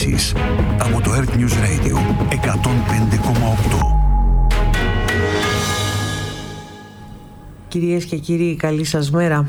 ειδήσεις από το Earth News Radio 105,8. Κυρίες και κύριοι, καλή σας μέρα.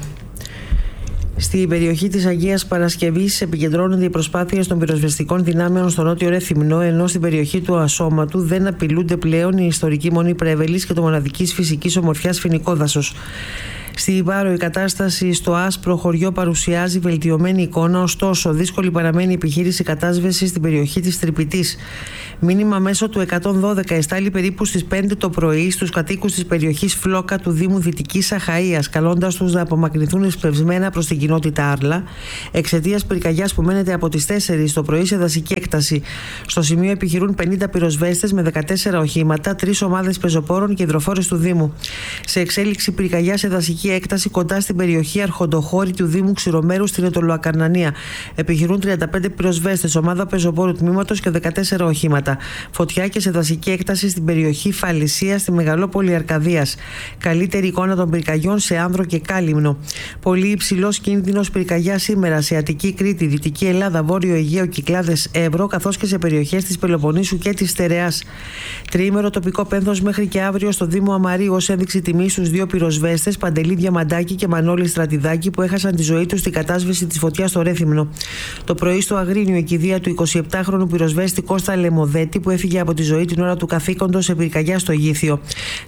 Στην περιοχή της Αγίας Παρασκευής επικεντρώνονται οι προσπάθειες των πυροσβεστικών δυνάμεων στο νότιο Ρέθυμνο, ενώ στην περιοχή του Ασώματου δεν απειλούνται πλέον η ιστορική Μονή Πρέβελης και το μοναδικής φυσικής ομορφιάς Φοινικό Δάσος. Στην Πάρο η κατάσταση στο άσπρο χωριό παρουσιάζει βελτιωμένη εικόνα, ωστόσο δύσκολη παραμένει η επιχείρηση κατάσβεσης στην περιοχή της Τρυπητής. Μήνυμα μέσω του 112 εστάλει περίπου στις 5 το πρωί στους κατοίκους της περιοχής Φλόκα του Δήμου Δυτικής Αχαΐας, καλώντας τους να απομακρυνθούν εισπευσμένα προς την κοινότητα Άρλα, εξαιτίας πυρκαγιάς που μένεται από τις 4 το πρωί σε δασική έκταση. Στο σημείο επιχειρούν 50 πυροσβέστες με 14 οχήματα, 3 ομάδες πεζοπόρων και υδροφόρες του Δήμου. Σε εξέλιξη πυρκαγιά σε δασική έκταση κοντά στην περιοχή Αρχοντοχώρη του Δήμου Ξηρομέρου στην Ετωλοακαρνανία. Επιχειρούν 35 πυροσβέστες, ομάδα πεζοπόρου τμήματος και 14 οχήματα. Φωτιά και σε δασική έκταση στην περιοχή Φαλισσία στη Μεγαλόπολη Αρκαδίας. Καλύτερη εικόνα των πυρκαγιών σε Άνδρο και Κάλυμνο. Πολύ υψηλός κίνδυνος πυρκαγιά σήμερα σε Αττική Κρήτη, Δυτική Ελλάδα, Βόρειο Αιγαίο, Κυκλάδες Εύρο, καθώς και σε περιοχές της Πελοποννήσου και της Στερεάς. Τριήμερο τοπικό πένθος μέχρι και αύριο στο Δήμο Αμαρίου, ως ένδειξη τιμή στους 2 πυροσβέστες, Παντελή Διαμαντάκη και Μανώλη Στρατιδάκη, που έχασαν τη ζωή τους στην κατάσβεση της φωτιάς στο Ρέθυμνο. Το πρωί στο Αγρίνιο, η κηδεία του 27χρονου πυροσβέστη Κώστα Λεμοδέτη, που έφυγε από τη ζωή την ώρα του καθήκοντος σε πυρκαγιά στο Γήθιο.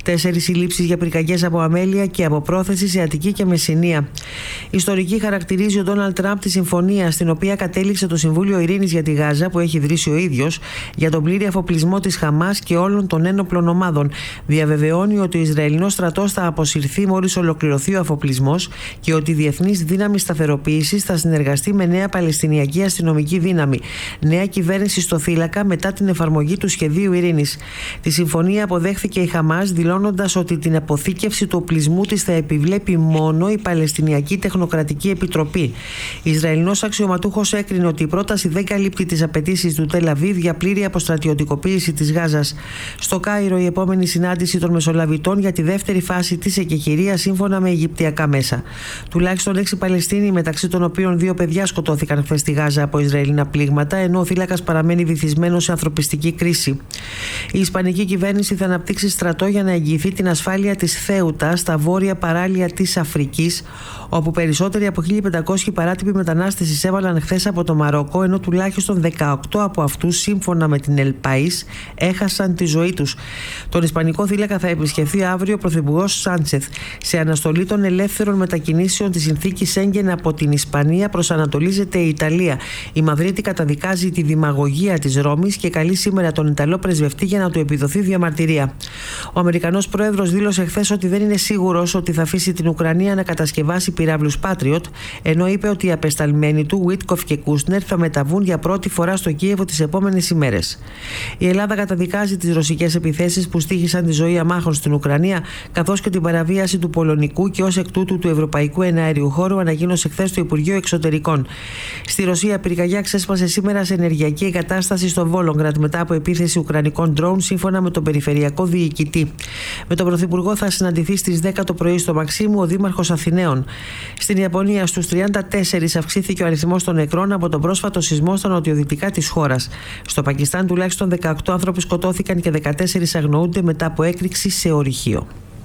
4 συλλήψεις για πυρκαγιές από αμέλεια και από πρόθεση σε Αττική και Μεσσηνία. Ιστορική χαρακτηρίζει ο Ντόναλντ Τραμπ τη συμφωνία στην οποία κατέληξε το Συμβούλιο Ειρήνης για τη Γάζα, που έχει ιδρύσει ο ίδιος, για τον πλήρη αφοπλισμό της Χαμάς και όλων των ένοπλων ομάδων. Διαβεβαιώνει ότι ο Ισραηλινός στρατός θα αποσυρθεί μόλις ολοκληρωθεί ο αφοπλισμός και ότι η Διεθνής Δύναμη Σταθεροποίησης θα συνεργαστεί με νέα Παλαιστινιακή αστυνομική δύναμη. Νέα κυβέρνηση στο θύλακα μετά την εφαρμογή του σχεδίου ειρήνης. Τη συμφωνία αποδέχθηκε η Χαμάς, δηλώνοντας ότι την αποθήκευση του οπλισμού της θα επιβλέπει μόνο η Παλαιστινιακή Τεχνοκρατική Επιτροπή. Ισραηλινός αξιωματούχος έκρινε ότι η πρόταση δεν καλύπτει τις απαιτήσεις του Τελ Αβίβ για πλήρη αποστρατιωτικοποίηση της Γάζας. Στο Κάιρο, η επόμενη συνάντηση των Μεσολαβητών για τη δεύτερη φάση της εκεχηρίας σύμφωνα με αιγυπτιακά μέσα. Τουλάχιστον 6 Παλαιστίνοι, μεταξύ των οποίων 2 παιδιά, σκοτώθηκαν χθες στη Γάζα από Ισραηλινά πλήγματα, ενώ ο θύλακας παραμένει βυθισμένος σε ανθρωπιστική κρίση. Η Ισπανική κυβέρνηση θα αναπτύξει στρατό για να εγγυηθεί την ασφάλεια της Θέουτα στα βόρεια παράλια της Αφρικής, όπου περισσότεροι από 1.500 παράτυποι μετανάστες εισέβαλαν χθες από το Μαρόκο, ενώ τουλάχιστον 18 από αυτούς, σύμφωνα με την El País, έχασαν τη ζωή τους. Τον Ισπανικό θύλακα θα επισκεφθεί αύριο ο Πρωθυπουργός Σάντσεθ, σε αναστολή των ελεύθερων μετακινήσεων της συνθήκης Σέγγεν από την Ισπανία προς ανατολίζεται η Ιταλία. Η Μαδρίτη καταδικάζει τη δημαγωγία της Ρώμης και καλεί σήμερα τον Ιταλό πρεσβευτή για να του επιδοθεί διαμαρτυρία. Ο Αμερικανός πρόεδρος δήλωσε χθες ότι δεν είναι σίγουρος ότι θα αφήσει την Ουκρανία να κατασκευάσει πυράβλους Patriot, ενώ είπε ότι οι απεσταλμένοι του Βίτκοφ και Κούσνερ θα μεταβούν για πρώτη φορά στο Κίεβο τις επόμενες ημέρες. Η Ελλάδα καταδικάζει τις ρωσικές επιθέσεις που στοίχησαν τη ζωή αμάχων στην Ουκρανία, καθώς και την παραβίαση του πολωνικού και ως εκ τούτου του ευρωπαϊκού εναέριου χώρου, ανακοίνωσε χθες το Υπουργείο Εξωτερικών. Στη Ρωσία, πυρκαγιά ξέσπασε σήμερα σε ενεργειακή εγκατάσταση στο Βόλογκραντ μετά από επίθεση ουκρανικών ντρόουν, σύμφωνα με τον περιφερειακό διοικητή. Με τον Πρωθυπουργό θα συναντηθεί στις 10 το πρωί στο Μαξίμου ο Δήμαρχος Αθηναίων. Στην Ιαπωνία, στους 34 αυξήθηκε ο αριθμός των νεκρών από τον πρόσφατο σεισμό στα νοτιοδυτικά της χώρας. Στο Πακιστάν, τουλάχιστον 18 άνθρωποι σκοτώθηκαν και 14 αγνοούνται μετά από έκρηξη σε ορυχείο.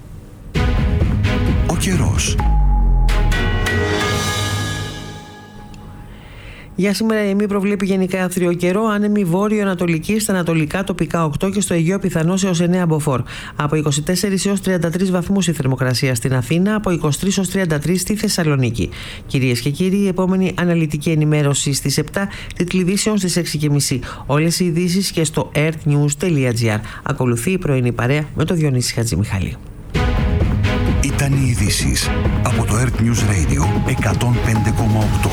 Ο καιρός. Για σήμερα η ΕΜΗ προβλέπει γενικά άθριο καιρό, άνεμη βόρειο-ανατολική στα ανατολικά τοπικά 8 και στο Αιγαίο πιθανός έως 9 μποφόρ. Από 24 έως 33 βαθμούς η θερμοκρασία στην Αθήνα, από 23 έως 33 στη Θεσσαλονίκη. Κυρίες και κύριοι, η επόμενη αναλυτική ενημέρωση στις 7, τίτλοι ειδήσεων στις 6.30. Όλες οι ειδήσεις και στο earthnews.gr. Ακολουθεί η πρωινή παρέα με τον Διονύση Χατζημιχάλη. Ήταν οι ειδήσεις από το Earth News Radio 105,8.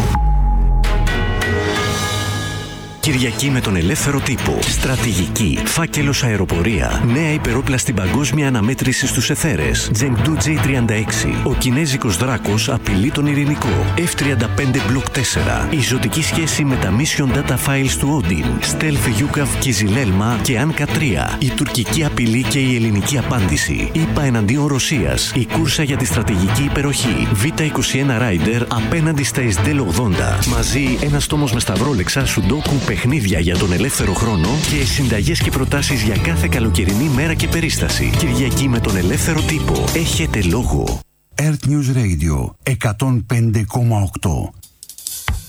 Κυριακή με τον ελεύθερο τύπο. Στρατηγική. Φάκελος αεροπορία. Νέα υπερόπλαστη παγκόσμια αναμέτρηση στους εθέρες. Chengdu J36. Ο κινέζικος δράκος απειλεί τον ειρηνικό. F-35 Block 4. Η ζωτική σχέση με τα Mission Data Files του Odin. Stealth UCAV Kizilelma και Anka 3. Η τουρκική απειλή και η ελληνική απάντηση. ΗΠΑ εναντίον Ρωσίας. Η κούρσα για τη στρατηγική υπεροχή. Β-21 Rider απέναντι στα Esdel 80. Μαζί ένας τόμος με σταυρόλεξα, Σουντόκου, Παιχνίδια για τον ελεύθερο χρόνο και συνταγές και προτάσεις για κάθε καλοκαιρινή μέρα και περίσταση. Κυριακή με τον ελεύθερο τύπο. Έχετε λόγο. Earth News Radio 105,8.